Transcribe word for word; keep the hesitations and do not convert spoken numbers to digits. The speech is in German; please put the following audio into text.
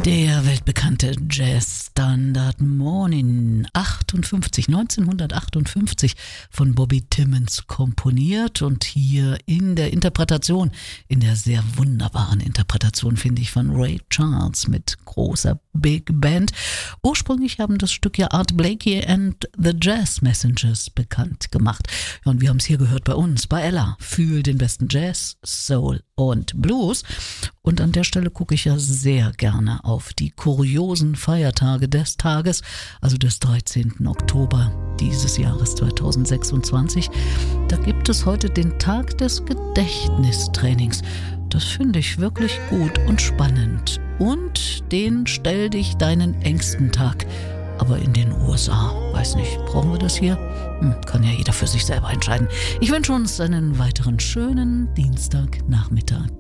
Der weltbekannte Jazzstandard Morning achtundfünfzig, neunzehnhundertachtundfünfzig von Bobby Timmons komponiert und hier in der Interpretation, in der sehr wunderbaren Interpretation, finde ich, von Ray Charles mit großer Big Band. Ursprünglich haben das Stück ja Art Blakey and the Jazz Messengers bekannt gemacht. Ja, und wir haben es hier gehört bei uns, bei Ella. Fühl den besten Jazz, Soul und Blues. Und an der Stelle gucke ich ja sehr gerne auf die kuriosen Feiertage des Tages, also des dreizehnten Oktober dieses Jahres zweitausendsechsundzwanzig. Da gibt es heute den Tag des Gedächtnistrainings. Das finde ich wirklich gut und spannend. Und den Stell dich deinen engsten Tag. Aber in den U S A, weiß nicht, brauchen wir das hier? Hm, kann ja jeder für sich selber entscheiden. Ich wünsche uns einen weiteren schönen Dienstagnachmittag.